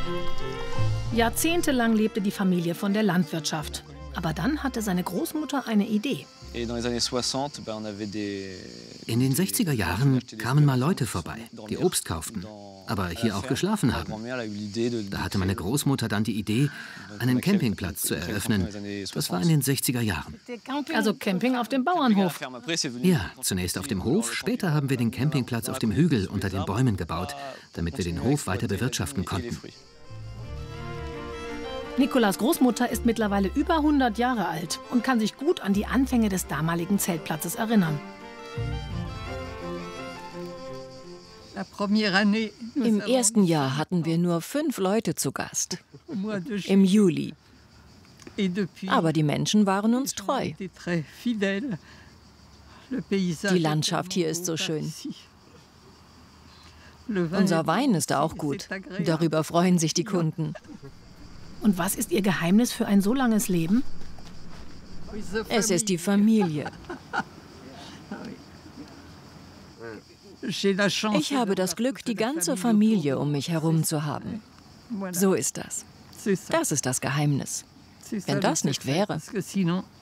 Jahrzehntelang lebte die Familie von der Landwirtschaft. Aber dann hatte seine Großmutter eine Idee. In den 60er Jahren kamen mal Leute vorbei, die Obst kauften, aber hier auch geschlafen haben. Da hatte meine Großmutter dann die Idee, einen Campingplatz zu eröffnen. Das war in den 60er Jahren. Also Camping auf dem Bauernhof. Ja, zunächst auf dem Hof, später haben wir den Campingplatz auf dem Hügel unter den Bäumen gebaut, damit wir den Hof weiter bewirtschaften konnten. Nicolas Großmutter ist mittlerweile über 100 Jahre alt und kann sich gut an die Anfänge des damaligen Zeltplatzes erinnern. Im ersten Jahr hatten wir nur 5 Leute zu Gast. Im Juli. Aber die Menschen waren uns treu. Die Landschaft hier ist so schön. Unser Wein ist auch gut. Darüber freuen sich die Kunden. Und was ist Ihr Geheimnis für ein so langes Leben? Es ist die Familie. Ich habe das Glück, die ganze Familie um mich herum zu haben. So ist das. Das ist das Geheimnis. Wenn das nicht wäre.